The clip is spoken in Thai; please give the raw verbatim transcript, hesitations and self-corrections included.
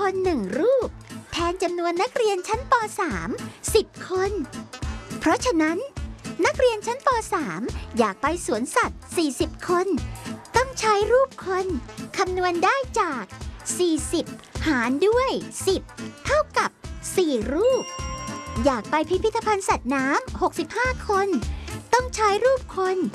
คนหนึ่งรูปแทนจำนวนนักเรียนชั้นป .สาม สิบ คน เพราะฉะนั้นนักเรียนชั้นป .สาม อยากไปสวนสัตว์ สี่สิบ คนต้องใช้รูปคนคำนวณได้จาก สี่สิบ หารด้วย สิบ เท่ากับ สี่ รูปอยากไปพิพิธภัณฑ์สัตว์น้ำ หกสิบห้า คนต้องใช้รูปคน